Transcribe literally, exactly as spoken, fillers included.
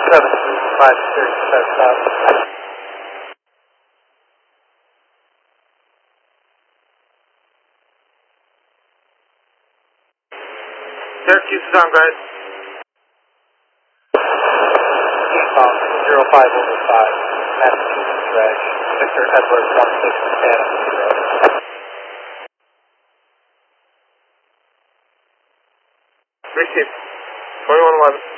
seven three five six, that's out. Syracuse is on, guys. zero five over five, Massachusetts Reg, Victor Edward one six Adam zero. Receive. twenty-one eleven.